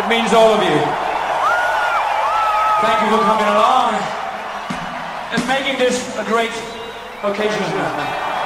means all of you. Thank you for coming along and making this a great occasion.